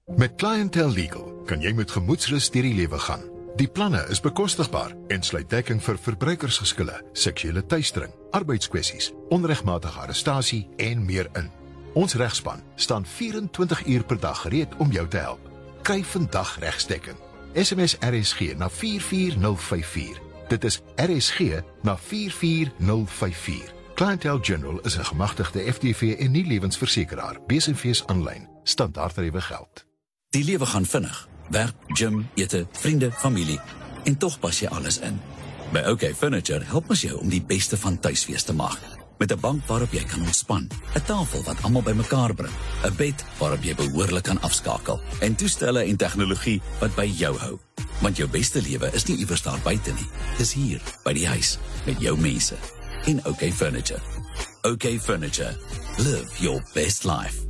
Met Clientele Legal kan jy met gemoedsrus deur die lewe gaan. Die planne is bekostigbaar en sluit dekking vir verbruikersgeskille, seksuele teistering, arbeidskwessies, onregmatige arrestasie en meer in. Ons regspan staan 24 uur per dag gereed om jou te help. Kry vandag regsdekking. SMS RSG na 44054. Dit is RSG na 44054. Clientele General is 'n gemagtigde FTV en nie lewensversekeraar. BSNV's aanlyn. Standaardtariewe geld. Die lewe gaan vinnig. Werk, gym, ete, vriende, familie. En tog pas jy alles in. By OK Furniture help ons jou om die beste van tuisfees te maak. Met 'n bank waarop jy kan ontspan, 'n tafel wat almal bymekaar bring, 'n bed waarop jy behoorlik kan afskakel en toestelle en tegnologie wat by jou hou. Want jou beste lewe is nie iewers daar buite nie. Dis hier, by die huis, met jou mense. In OK Furniture. OK Furniture. Live your best life.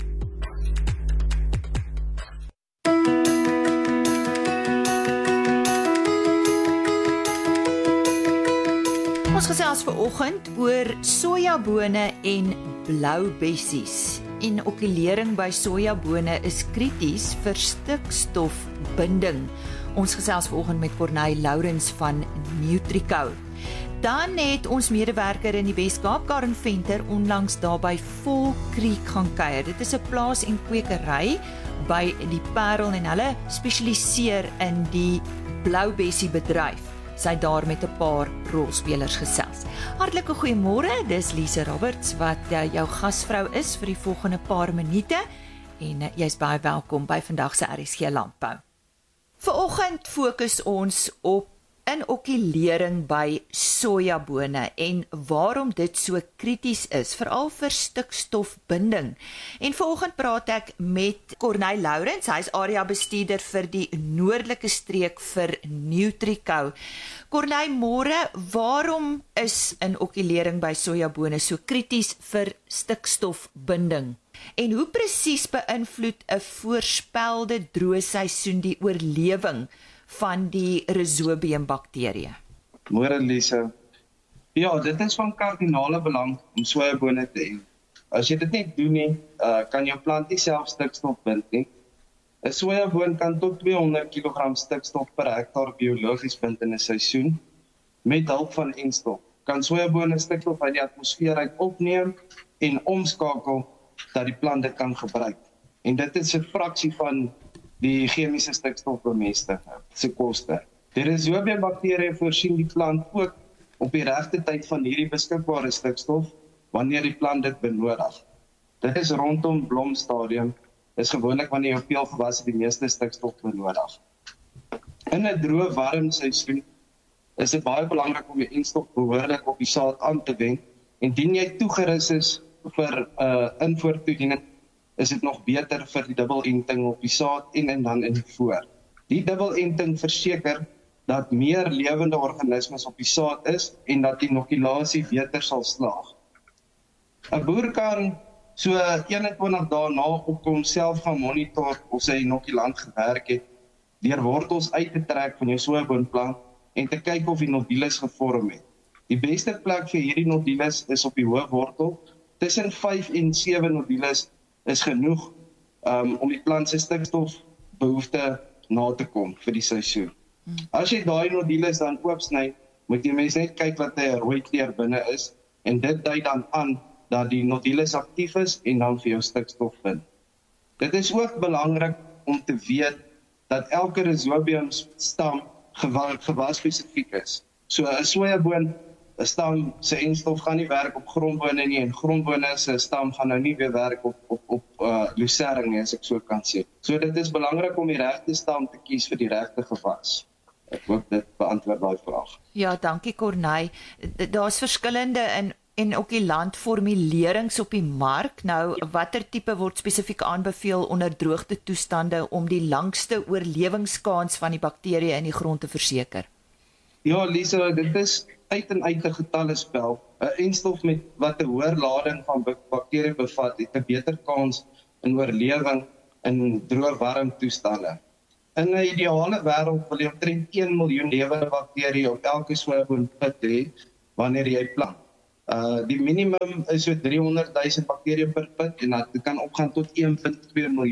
Ons gesels vanoggend oor sojabone en blou bessies. En okulering by sojabone is krities vir stikstofbinding. Ons gesels vanoggend met Corneille Lourens van Nutrico. Dan het ons medewerker in die Weskaap, Karen Venter, onlangs daar by Vol Creek gaan kuier. Dit is 'n plaas en kwekery by die Parel en hulle spesialiseer in die blou bessie bedryf. Sy het daar met 'n paar rolspelers gesels. Hartlike goeiemôre, dis Lise Roberts wat jou gasvrou is vir die volgende paar minute en jy's baie welkom by vandag se RSG Landbou. Vanoggend fokus ons op inokulering by sojabone en waarom dit so krities is, veral vir stikstofbinding. En vanoggend praat ek met Corneille Lourens, hy is area bestuurder vir die noordelike streek vir Nutrico. Corneille, môre, waarom is inokulering by sojabone so krities vir stikstofbinding? En hoe presies beïnvloed 'n voorspelde droë seisoen die oorlewing van die Rhizobium bakterie? Môre Lise. Ja, dit is van kardinale belang om sojabone te hê. As jy dit nie doen nie, kan jou plant nie self stikstof bind nie. 'n Sojaboon kan tot 200 kg stikstof per hektaar biologies bind in 'n seisoen. Met hulp van enstof kan sojabone stikstof uit die atmosfeer uit opneem en omskakel dat die plant dit kan gebruik. En dit is 'n fraksie van die chemiese stikstofbemesting se koste. Die Rhizobium bakterie voorsien die plant ook op die regte tyd van hierdie beskikbare stikstof wanneer die plant dit benodig. Dit is rondom blomstadium, is gewoonlik wanneer jou peulgewasse die meeste stikstof benodig. In 'n droë warm seisoen is dit baie belangrik om die enstof behoorlik op die saad aan te wend, en indien jy toegerus is vir invoertoediening, is dit nog beter vir die dubbelenting op die saad en dan in die voor. Die dubbelenting verseker dat meer lewende organismes op die saad is en dat die inokulasie beter sal slaag. 'n Boer kan so 21 dae na opkom self gaan monitor of sy inokulant gewerk het, deur wortels uit te trek van jou sojaboonplant en te kyk of die nodules gevorm het. Die beste plek vir hierdie nodules is op die hoofwortel. Tussen 5 en 7 nodules is genoeg om die plant se stikstofbehoefte na te kom vir die seisoen. As jy daai nodules dan oopsny, moet jy mens net kyk dat hy 'n rooi kleur binne is, en dit dui dan aan dat die nodules aktief is en dan vir jou stikstof vind. Dit is ook belangrik om te weet dat elke Rhizobium stam gewas spesifiek is. So 'n sojaboon, 'n stam se enstof gaan nie werk op grondbone nie, en grondbone se stam gaan nou nie weer werk op lucerne nie, as ek so kan sê. So dit is belangrik om die regte stam te kies vir die regte gewas. Ek hoop dit beantwoord daai vraag. Ja, dankie Corneille. Daar's verskillende en ook die landformulerings op die mark. Nou, watter tipe word spesifiek aanbeveel onder droogte toestande om die langste oorlewingskans van die bakterieë in die grond te verseker? Ja, Lisa, dit is uit en uit 'n getallespel. 'n Enstof met wat 'n hoër lading van bakterieë bevat, het 'n beter kans in oorlewing in droë warm toestande. In 'n ideale wêreld wil jy omtrent 1 miljoen lewende bakterieë op elke sojaboonpit hê wanneer jy plant. Die minimum is so 300,000 bakterieë per pit, en dit kan opgaan tot 1,2 miljoen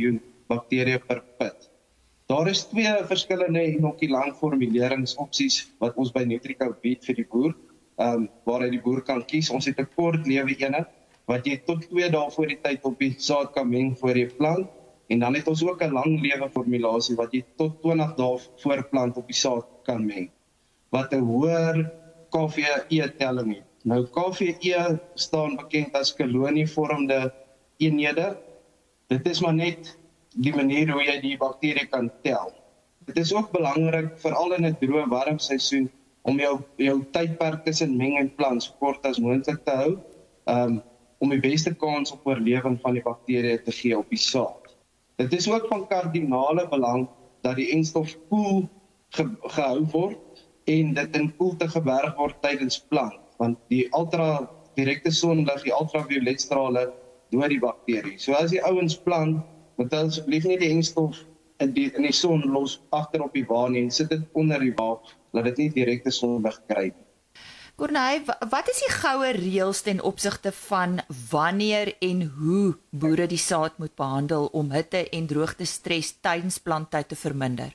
bakterieë per pit. Daar is 2 verskillende inokulantformuleringsopsies wat ons by Nutrico bied vir die boer, waaruit die boer kan kies. Ons het 'n kort lewe ene, wat jy tot 2 dae voor die tyd op die saad kan meng voor jy plant, en dan het ons ook 'n lang lewe formulasie wat jy tot 20 dae voor plant op die saad kan meng, wat 'n hoër KVE-telling het. Nou KVE staan bekend as kolonievormende eenhede. Dit is maar net die manier hoe jy die bakterie kan tel. Dit is ook belangrik, veral in 'n droë warm seisoen, om jou tydperk tussen meng en plant so kort as moontlik te hou, om die beste kans op oorlewing van die bakterieë te gee op die saad. Dit is ook van kardinale belang dat die enstof koel gehou word en dit in koelte geberg word tydens plant, want die direkte sonlig, die ultravioletstrale dood die bakterie. So as die ouens plant, moet hulle asseblief nie die enstof in die son los agter op die wa nie, en sit dit onder die wa, laat dit nie direkte sonlig kry nie. Corneille, wat is die goue reëls ten opsigte van wanneer en hoe boere die saad moet behandel om hitte en droogte stres tydens planttyd te verminder?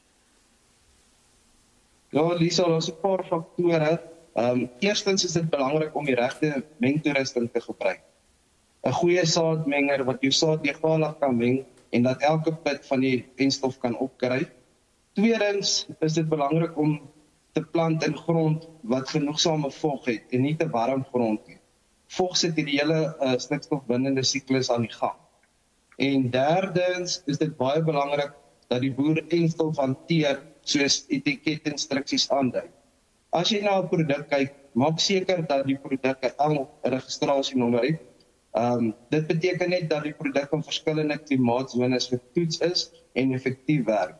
Ja, Lisa, daar is 'n paar faktore. Eerstens is dit belangrik om die regte mengtoerusting te gebruik. 'n Goeie saadmenger wat jou saad egalig kan meng en dat elke pit van die enstof kan opkry. Tweedens is dit belangrik om te plant in grond wat genoegsame vog het en nie te warm grond nie. Vog sit die hele stikstofbindende siklus aan die gang. En derdens is dit baie belangrik dat die boer enstof hanteer soos etiketinstruksies aandui. As jy na 'n produk kyk, maak seker dat die produk 'n registrasienommer het. Dit beteken net dat die produk in verskillende klimaatzones getoets is en effektief werk.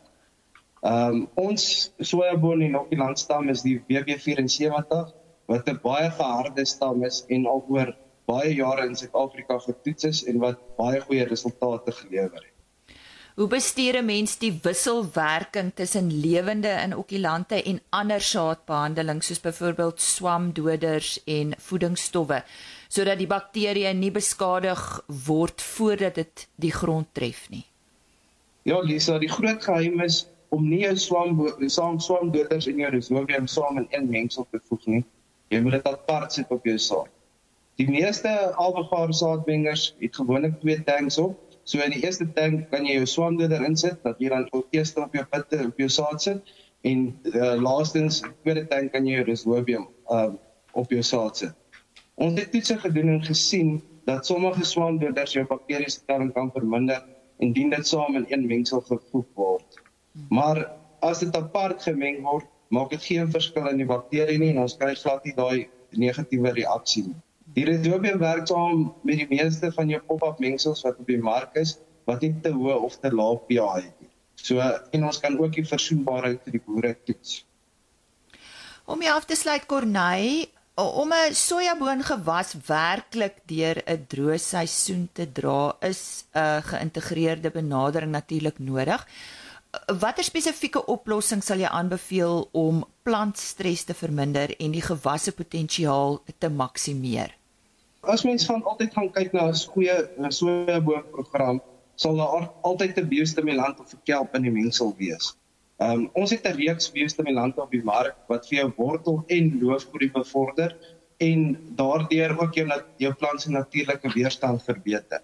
Ons sojaboon inokulantstam is die WB74, wat 'n baie geharde stam is en al oor baie jare in Suid-Afrika getoets is en wat baie goeie resultate gelewer het. Hoe bestuur 'n mens die wisselwerking tussen lewende inokulante en ander saadbehandeling, soos byvoorbeeld swamdoders en voedingsstowwe, sodat die bakterieë nie beskadig word voordat dit die grond tref nie? Ja, Lisa, die groot geheim is om nie jou swamdoders en jou rhizobium saam in een mengsel te voeg nie. Jy moet dit apart sit op jou saad. Die meeste albegaar saadmengers het gewoonlik 2 tanks op. So in die eerste tank kan jy jou swamdoder insit, dat jy dan eerst op jou pitte op jou saad sit, en laastens, in die tweede tank kan jy jou rhizobium op jou saad sit. Ons het toetse gedoen en gesien dat sommige swamdoders jou bakteriestelling kan verminder indien dit saam in een mengsel gevoeg word. Maar as dit apart gemeng word, maak dit geen verskil in die bakterie nie en ons kry glad nie daai negatiewe reaksie nie. Die rhizobium werk saam met die meeste van jou pop-up mengsels wat op die mark is, wat nie te hoë of te laag pH het nie. So, en ons kan ook die versoenbaarheid vir die boere toets. Om jy af te sluit, Corneille, om 'n sojaboongewas werklik deur 'n droë seisoen te dra, is 'n geïntegreerde benadering natuurlik nodig. Watter spesifieke oplossing sal jy aanbeveel om plantstres te verminder en die gewasse potensiaal te maksimeer? As mens altyd gaan kyk na 'n goeie sojaboonprogram, sal daar altyd 'n biostimulant of 'n kelp in die mengsel wees. Ons het 'n reeks biostimulante op die mark wat vir jou wortel en loofgroei bevorder en daardeur ook jou plant se natuurlike weerstand verbeter.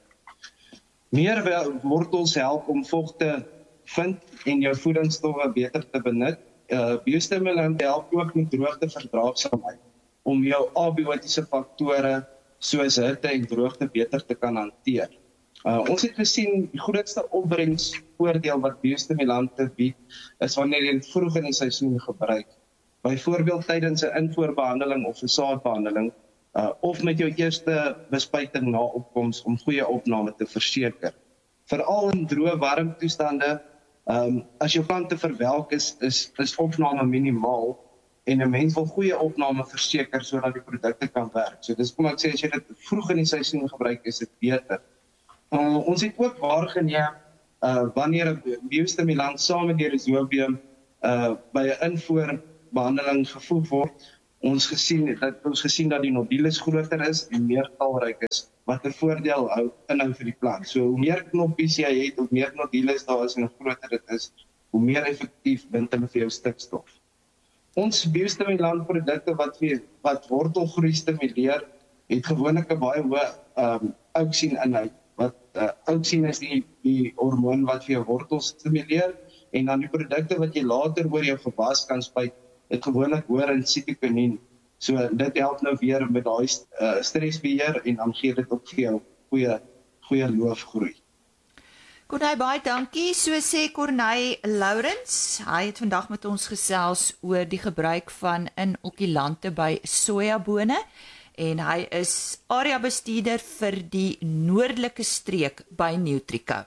Meer wortels help om vog te vind en jou voedingsstowwe beter te benut. Biostimulante help ook met droogteverdraagsaamheid om jou abiotiese faktore soos hitte en droogte beter te kan hanteer. Ons het gesien die grootste opbrengsvoordeel wat biostimulante bied is wanneer jy dit vroeg in die seisoen gebruik. Byvoorbeeld tydens 'n invoerbehandeling of 'n saadbehandeling of met jou eerste bespuiting na opkoms om goeie opname te verseker. Veral in droë warm toestande, as jou plante verwelk is opname minimaal en 'n mens wil goeie opname verseker sodat die produkte kan werk. So dis kom ek sê, as jy dit vroeg in die seisoen gebruik, is dit beter. Ons het ook waargeneem wanneer 'n biostimulant saam met die rhizobium by 'n invoerbehandeling gevoeg word, ons gesien dat die nodules groter is en meer talryk is wat 'n voordeel inhou vir die plant. So hoe meer knoppies jy het, hoe meer nodules daar is en hoe groter dit is, hoe meer effektief bind hulle vir jou stikstof. Ons biostimulant-produkte wat wortelgroei stimuleer, het gewoonlik 'n baie hoë auxin inhoud. Auxin is die hormoon wat vir jou wortels stimuleer, en dan die produkte wat jy later oor jou gewas kan spuit, het gewoonlik hoër in sitokinien. So dit help nou weer met daai stresbeheer en dan gee dit ook vir jou goeie loofgroei. Corneille, baie dankie. So sê Corneille Lourens. Hy het vandag met ons gesels oor die gebruik van inokulante by sojabone en hy is area bestuurder vir die noordelike streek by Nutrico.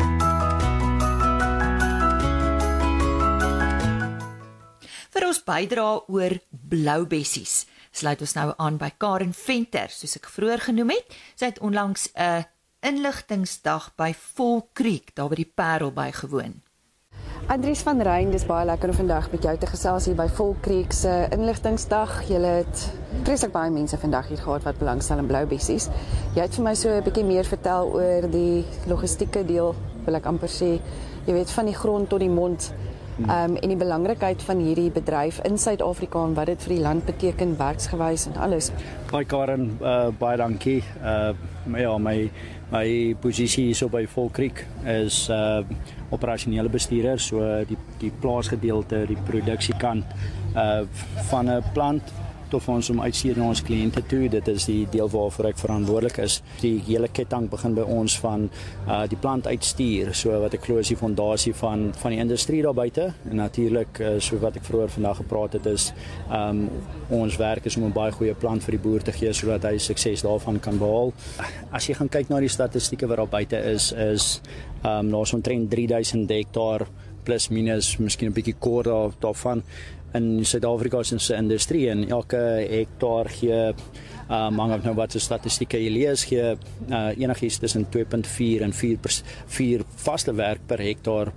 Vir ons bydra oor bloubessies sluit ons nou aan by Karen Venter, soos ek vroeër genoem het. Sy het onlangs 'n inligtingsdag by Vol Creek, daar by die Parel bygewoon. Andries van Ryn, dis baie lekker om vandag met jou te gesels hier by Vol Creek se inligtingsdag. Julle het vreeslik baie mense vandag hier gehad wat belangstel in bloubessies. Jy het vir my so 'n bietjie meer vertel oor die logistieke deel, wil ek amper sê, jy weet, van die grond tot die mond. En die belangrikheid van hierdie bedryf in Suid-Afrika en wat dit vir die land beteken werksgewys en alles. Baie Karen, baie dankie. Ja, my posisie hier so by Vol Creek is operasionele bestuurder, so die plaasgedeelte, die produksiekant van 'n plant of ons om uitstuur na ons kliënte toe. Dit is die deel waarvoor ek verantwoordelik is. Die hele ketting begin by ons van die plant uitstuur, so wat ek glo is die fondasie van die industrie daar buite. En natuurlik, so wat ek vroeër vandag gepraat het, is ons werk is om 'n baie goeie plant vir die boer te gee sodat hy sukses daarvan kan behaal. As jy gaan kyk na die statistieke wat daar buite is daar's omtrent 3000 hektaar plus minus, miskien 'n bietjie kort daarvan in Suid-Afrika se industrie, en elke hektaar gee hang af nou wat se statistieke jy lees, gee enigiets tussen 2.4 en 4 vaste werk per hektaar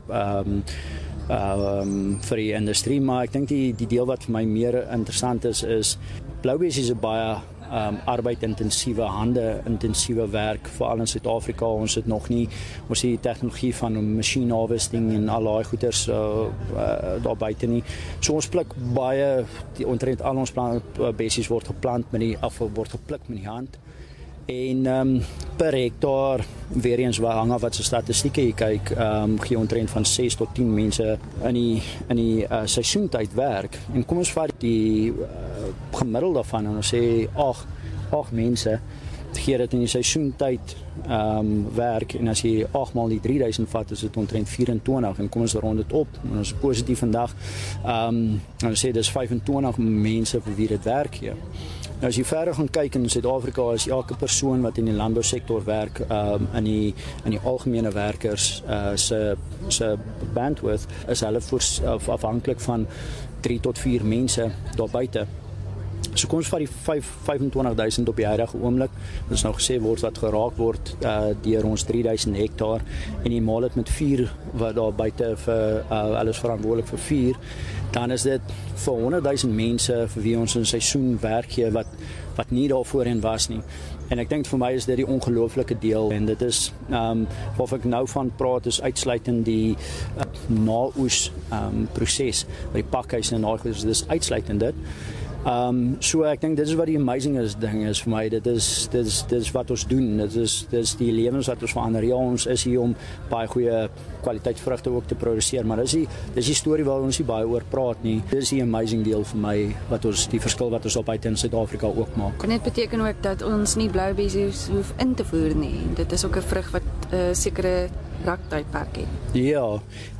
vir die industrie. Maar ek dink die deel wat vir my meer interessant is bloubessies is baie arbeid-intensiewe, hande-intensiewe werk, veral in Suid-Afrika. Ons het nog nie, ons die tegnologie van machine harvesting en al daai goeders daar buite nie. So ons pluk baie, omtrent al ons bessies word geplant word gepluk met die hand. En per hektaar, weer eens hang af wat se statistieke jy kyk, gee omtrent van 6 tot 10 mense in die seisoentyd werk. En kom ons vat die gemiddelde daarvan en ons sê 8 mense gee dit in die seisoentyd werk, en as jy 8 maal die 3000 vat, is dit omtrent 24, en kom ons rond dit op, en ons is positief vandag, en ons sê dis 25 mense vir wie dit werk gee. Nou as jy verder gaan kyk in Suid-Afrika, is elke persoon wat in die landbousektor werk, in die algemene werkers se bandwidth, is hulle afhanklik van 3 tot 4 mense daar buite. So kom ons vat die 25.000 op die huidige oomblik. Dit is nou gesê word wat geraak word deur ons 3000 hektaar, en die maal dit met 4 wat daar buite vir alles verantwoordelik vir 4, dan is dit vir 100.000 mense vir wie ons 'n seisoen werk gee wat nie daar voorheen was nie. En ek dink vir my is dit die ongelooflike deel, en dit is wat ek nou van praat is uitsluitend die naoes proses by die pakhuis en daai goeders, dis uitsluitend dit. So ek dink dit is wat die amazing ding is vir my. Dit is wat ons doen. Dit is die lewens wat ons verander. Ja, ons is hier om baie goeie kwaliteitsvrugte ook te produseer, maar dis die storie waar ons nie baie oor praat nie. Dit is die amazing deel vir my, die verskil wat ons op buite in Suid-Afrika ook maak. Kan dit beteken ook dat ons nie bloubessies hoef in te voer nie? Dit is ook 'n vrug wat sekere raktydperk het. Ja,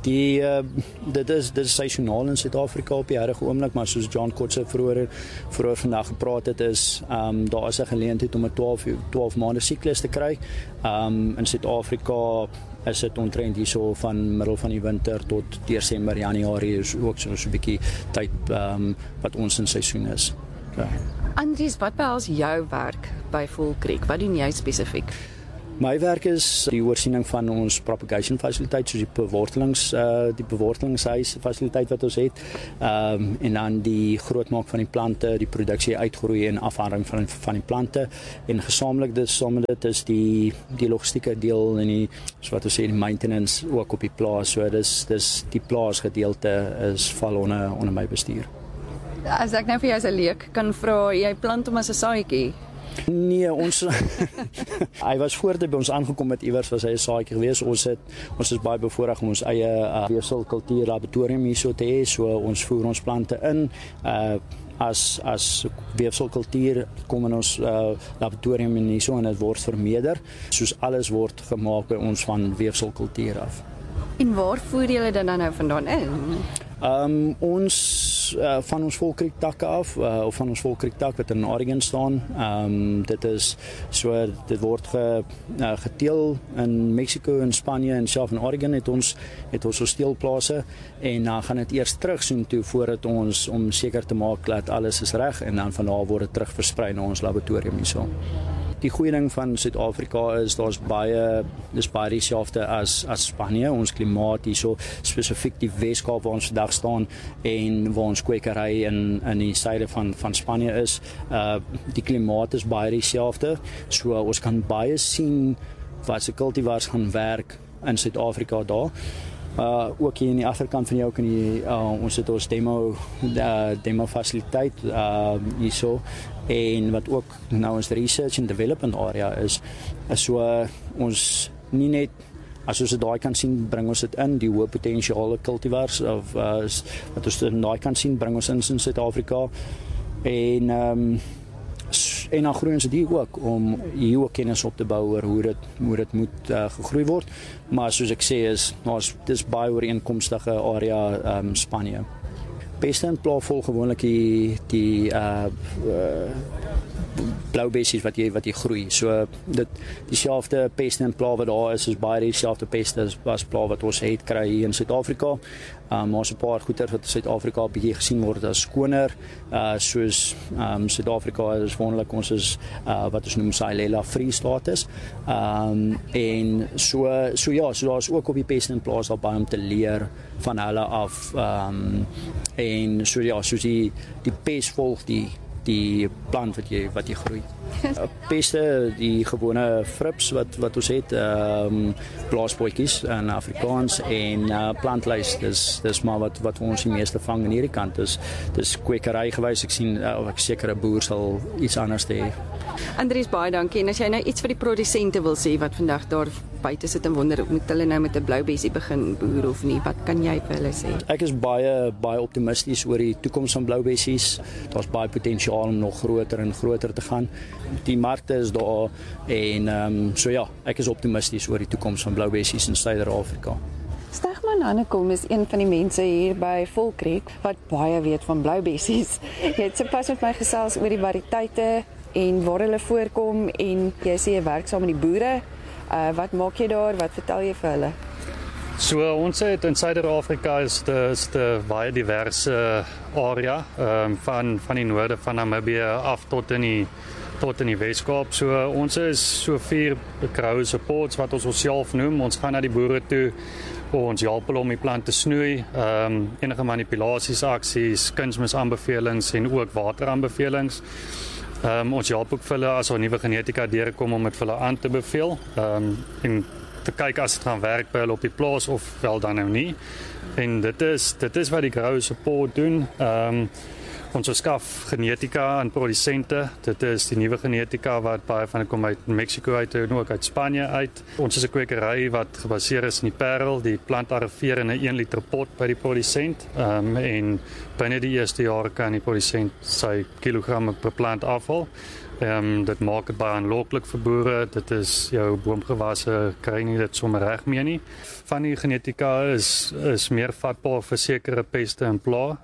dit is seisoonaal in Suid-Afrika op die huidige oomblik, maar soos John Kotse vroeër vandag gepraat het, is daar is 'n geleentheid om 'n 12 maande siklus te kry. In Suid-Afrika is dit omtrent hierso van middel van die winter tot Desember, Januarie is ook so 'n bietjie tyd wat ons in seisoen is. Okay. Andries, wat behels jou werk by Vol Creek? Wat doen jy spesifiek? My werk is die oorsiening van ons propagation fasiliteit, soos die bewortelingshuis fasiliteit wat ons het, en dan die grootmaak van die plante, die produksie, uitgroei en afhandeling van die plante, en gesamentlik dit is die logistieke deel en die, so wat ons sê, die maintenance ook op die plaas, so dis die plaasgedeelte val onder my bestuur. As ek nou vir jou as 'n leek kan vra, jy plant hom as 'n saadjie? Nee, ons hy was voordat hy by ons aangekom het, iewers was hy 'n saadjie gewees. Ons is baie bevoorreg om ons eie weefselkultuur laboratorium hierso te hê, so ons voer ons plante in as weefselkultuur kom in ons laboratorium en hierso en dit word vermeerder, soos alles word gemaak by ons van weefselkultuur af. En waar voer julle dit dan nou vandaan in? Ons van ons Volkriek takke af, of van ons Volkriek tak wat in Oregon staan, dit word geteel in Mexico en Spanje en self in Oregon het ons so steelplase en dan gaan dit eers terug soontoe voordat ons om seker te maak dat alles is reg en dan van daar word dit terug versprei na ons laboratorium hierso. Die goeie ding van Suid-Afrika is dis baie dieselfde as Spanje. Ons klimaat hierso, spesifiek die Weskaap waar ons vandag staan en waar ons kwekery in die suide van Spanje is. Die klimaat is baie dieselfde. So ons kan baie sien wat se kultivars gaan werk in Suid-Afrika daar. Ook hier in die agterkant van jou kan jy ons het ons demo fasiliteit hierso en wat ook nou ons research and development area is so ons nie net as ons dit daai kan sien bring ons dit in die hoë potensiale kultivars of wat ons daai kan sien bring ons in Suid-Afrika en dan groei ons dit ook om hier ook kennis op te bou oor hoe dit moet gegroei word, maar soos ek sê dis baie ooreenkomstige area Spanje. Peste en pla vol gewoonlik die bloubessies wat jy groei. So dit dieselfde peste en pla wat daar is baie dieselfde peste as pla wat ons het kry hier in Suid-Afrika. Maar so 'n paar goeie wat in Suid-Afrika bietjie gesien word as skoner, soos Suid-Afrika is wonderlik, ons is wat ons noem Xylella free status. En so daar's ook op die peste en plaas daar baie om te leer van hulle af. En soos die pes volg die plant wat jy groei. Peste, die gewone frips wat ons het, blaasbootjies in Afrikaans en plantluis, dis maar wat ons die meeste vang in hierdie kant. Dis kwekery gewys, ek sien ek seker 'n boer sal iets anders hê. Andries, baie dankie. En as jy nou iets vir die produsente wil sê wat vandag daar buite sit en wonder moet hulle nou met 'n bloubessie begin boer of nie, wat kan jy vir hulle sê? Ek is baie optimisties oor die toekoms van bloubessies. Daar's baie potensiaal om nog groter en groter te gaan. Die markte is daar en ek is optimisties oor die toekoms van bloubessies in Suid-Afrika. Stegman Hannekom is een van die mense hier by Volkriek wat baie weet van bloubessies. Jy het sopas met my gesels oor die variëteite en waar hulle voorkom en jy sê jy werk saam met die boere. Wat maak jy daar? Wat vertel jy vir hulle? So ons het in Suid-Afrika is 'n baie diverse area van die noorde van Namibië af tot in die Weskaap. So ons is so 4 grow supports wat ons self noem. Ons gaan na die boere toe. Ons help hulle om die plant te snoei, enige manipulasies, aksies, kunsmisaanbevelings en ook wateraanbevelings. Ons help ook vir hulle as hulle nuwe genetika deurkom om dit vir hulle aan te beveel. En te kyk as dit gaan werk by hulle op die plaas of wel dan nou nie. En dit is wat die grow support doen. Ons skaf genetika aan produsente. Dit is die nuwe genetika wat baie van kom uit Mexico uit en ook uit Spanje uit. Ons is 'n kwekery wat gebaseer is in die Parel. Die plant arriveer in 'n 1 liter pot by die produsent. En binne die eerste jaar kan die produsent sy kilogramme per plant afhaal. Dit maak dit baie aanloklik vir boere. Dit is jou boomgewasse kry nie dit sommer reg meer nie. Van die genetika is meer vatbaar vir sekere peste en pla.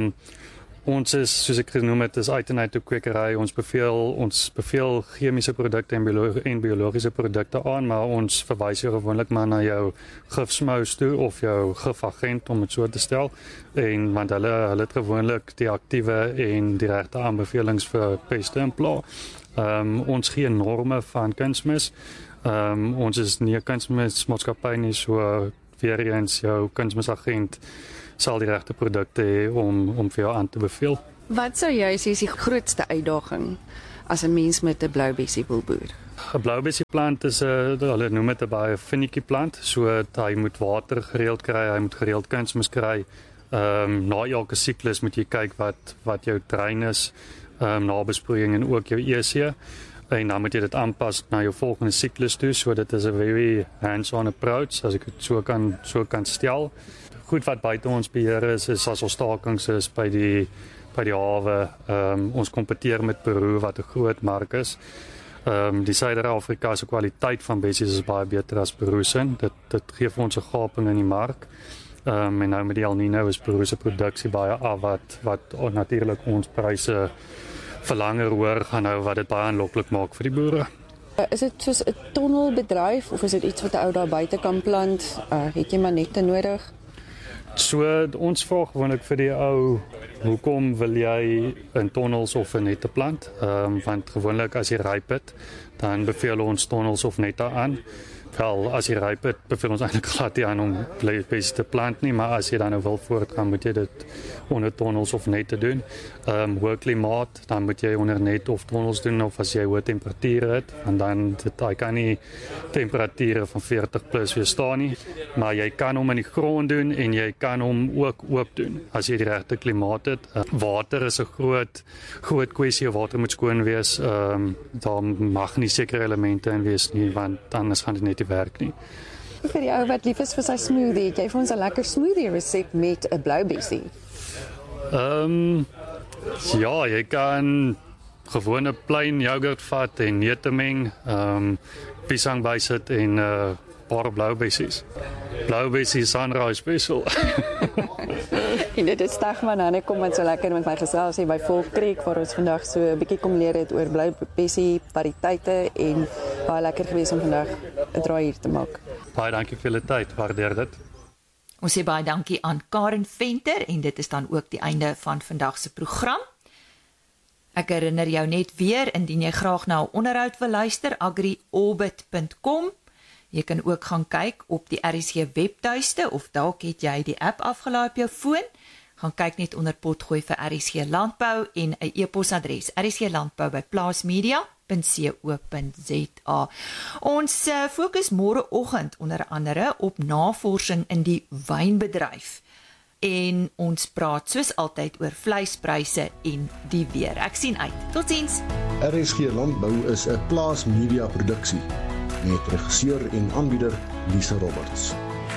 Ons is, soos ek genoem het, is uit en uit 'n kwekery. Ons beveel chemiese produkte en biologiese produkte aan, maar ons verwys jou gewoonlik maar na jou gifsmous toe of jou gifagent om dit so te stel. En want hulle het gewoonlik die aktiewe en die regte aanbevelings vir peste en pla. Ons gee norme van kunsmis. Ons is nie 'n kunsmismaatskappy nie, so weer eens jou kunsmisagent sal die regte produkte hê om vir jou aan te beveel. Wat sou jy sê is die grootste uitdaging as 'n mens met 'n bloubessie wil boer? 'n Bloubessieplant is hulle noem dit 'n baie vinnetjie plant, so hy moet water gereeld kry, hy moet gereeld kunsmis kry. Na elke siklus moet jy kyk wat jou drein is, na besproeiing en ook jou EC. En dan moet jy dit aanpas na jou volgende siklus toe, so dit is 'n very hands-on approach, as ek dit so kan stel. Goed wat buite ons beheer is as ons stakings is by die hawe. Ons kompeteer met Peru wat 'n groot mark is. Die Suider-Afrika se kwaliteit van bessies is baie beter as Peru se. Dit gee vir ons 'n gaping in die mark. En nou met die El Niño is Peru se produksie baie af wat natuurlik ons pryse verlanger hoor gaan nou wat dit baie aanloklik maak vir die boere. Is dit soos 'n tonnelbedryf of is dit iets wat 'n ou daar buite kan plant? Het jy maar nette nodig? So ons vra gewoonlik vir die ou, hoekom wil jy in tonnels of in nette plant? Want gewoonlik as jy ryp het, dan beveel ons tonnels of nette aan. Wel, as jy ryp het, beveel ons eintlik glad nie aan om bloubessies te plant nie, maar as jy dan nou wil voortgaan, moet jy dit onder tonnels of nette doen. Hoë klimaat, dan moet jy onder net of tonnels doen, of as jy hoë temperature het, want dan hy kan nie temperature van 40 plus weerstaan nie, maar jy kan hom in die grond doen en jy kan hom ook oop doen as jy die regte klimaat het. Water is 'n groot kwessie, water moet skoon wees. Daar mag nie sekere elemente in wees nie, want anders gaan dit net nie werk nie. Vir die ou wat lief is vir sy smoothie, het jy vir ons 'n lekker smoothie resep met 'n bloubessie? Ja, jy kan gewone plain yoghurt vat en neute meng, piesang bysit en paar bloubessies. Bloubessie sunrise special. En dit is Stegman en ek kom met so lekker met my gesels hier by Volkreek waar ons vandag so 'n bietjie kom leer het oor bloubessie variëteite en baie lekker gewees om vandag 'n draai hier te maak. Baie dankie vir julle tyd, waardeer dit. Ons sê baie dankie aan Karen Venter en dit is dan ook die einde van vandag se program. Ek herinner jou net weer, indien jy graag na 'n onderhoud wil luister, agriorbit.com. Jy kan ook gaan kyk op die RSG webtuiste of dalk het jy die app afgelaai op jou foon. Gaan kyk net onder potgooi vir RSG Landbou en 'n e-posadres rsglandbou@plaasmedia.co.za. Ons fokus môreoggend onder andere op navorsing in die wynbedryf. En ons praat soos altyd oor vleispryse en die weer. Ek sien uit. Totsiens. RSG Landbou is 'n plaasmedia produksie met regisseur en aanbieder Lisa Roberts.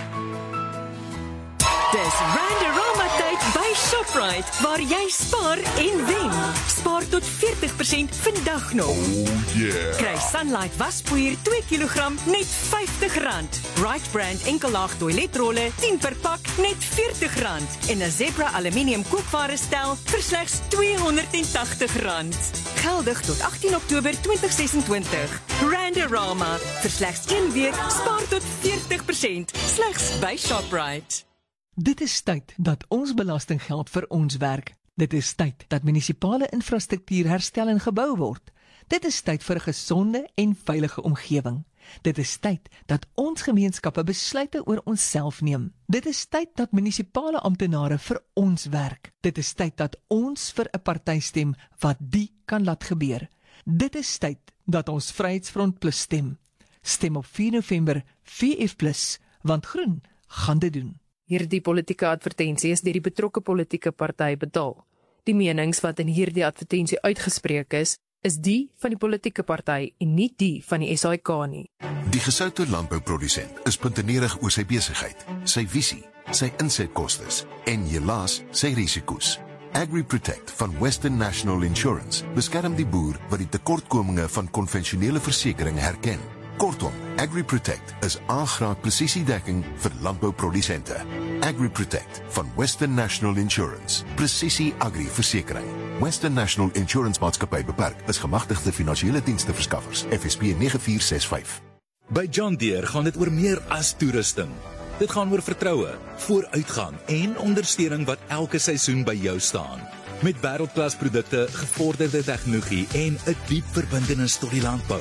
Dis Randeroma tyd by Shoprite, waar jy spaar en wen. Spaar tot 40% vandag nog. Kry Sunlight waspoeier 2 kg net R50. Right Brand enkellaag toiletrolle 10 per pak net R40. En 'n Zebra aluminium koopware stel vir slegs R280. Geldig tot 18 Oktober 2026. Randeroma, vir slegs 1 week spaar tot 40%, slegs by Shoprite. Dit is tyd dat ons belastinggeld vir ons werk. Dit is tyd dat munisipale infrastruktuur herstel en gebou word. Dit is tyd vir 'n gesonde en veilige omgewing. Dit is tyd dat ons gemeenskappe besluite oor onsself neem. Dit is tyd dat munisipale amptenare vir ons werk. Dit is tyd dat ons vir 'n party stem wat die kan laat gebeur. Dit is tyd dat ons Vryheidsfront Plus stem. Stem op 4 November VF Plus, want groen gaan dit doen. Hierdie politieke advertensie is deur die betrokke politieke party betaal. Die menings wat in hierdie advertensie uitgespreek is die van die politieke party en nie die van die SAIK nie. Die gesoute landbouprodusent is puntenerig oor sy besigheid, sy visie, sy insetkostes en helaas sy risiko's. AgriProtect van Western National Insurance beskerm die boer wat die tekortkominge van konvensionele versekering herken. Kortom, AgriProtect is A-graad presisiedekking vir landbouprodusente. AgriProtect van Western National Insurance. Presisie agri-versekering. Western National Insurance Maatskappy Beperk is gemagtigde finansiële diensteverskaffers. FSB 9465. By John Deere gaan dit oor meer as toerusting. Dit gaan oor vertroue, vooruitgang en ondersteuning wat elke seisoen by jou staan. Met wêreldklas produkte, gevorderde tegnologie en 'n diep verbintenis tot die landbou.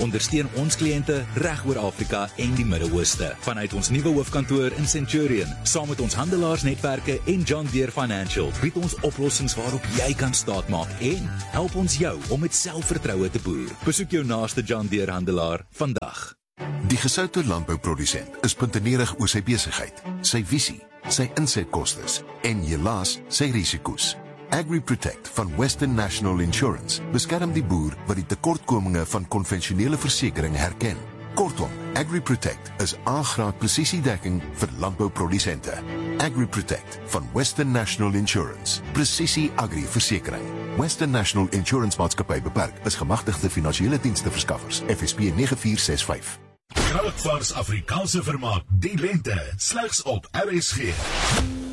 ondersteun ons kliënte reg oor Afrika en die Midde-Ooste. Vanuit ons nuwe hoofkantoor in Centurion, saam met ons handelaarsnetwerke en John Deere Financial, bied ons oplossings waarop jy kan staatmaak en help ons jou om met selfvertroue te boer. Besoek jou naaste John Deere handelaar vandag. Die gesoute landbouprodusent is puntenerig oor sy besigheid, sy visie, sy insetkostes en helaas sy risiko's. AgriProtect van Western National Insurance beskerm die boer wat die tekortkominge van konvensionele versekering herken. Kortom, AgriProtect is A-graad presisiedekking vir landbouprodusente. AgriProtect van Western National Insurance. Presisie agri-versekering. Western National Insurance Maatskappy Beperk is gemagtigde finansiële diensteverskaffers. FSP 9465. Kragvars Afrikaanse vermaak die lente slegs op RSG.